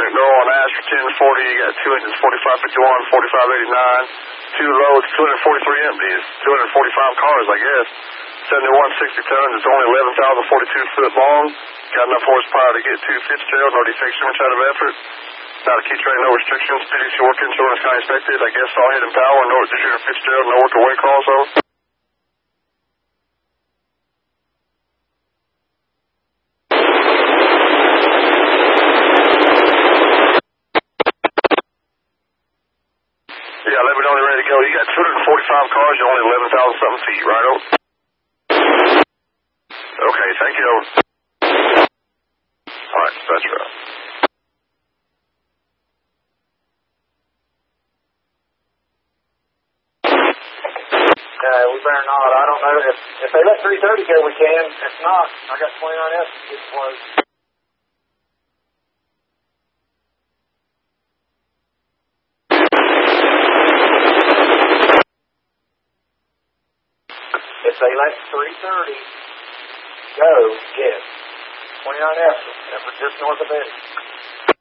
McDowell and Ash for 1040. You got 2 engines, 4551, 4589. 2 loads, 243 empties. 245 cars, I guess. 7160 tons. It's only 11,042 foot long. Got enough horsepower to get to Fitzgerald. No defects too much out of effort. Not a key train, no restrictions. PDC work insurance kind of inspected. I guess all head and power. No distributor Fitzgerald. No work away calls though. Yeah, let me know when you're ready to go. You got 245 cars. You're only 11,000 something feet, right? Okay, thank you. All right, that's right. We better not. I don't know. If they let 330 go, we can. If not, I got 29F to get close. If they let 330 go, yes. 29F, just north of Eddie.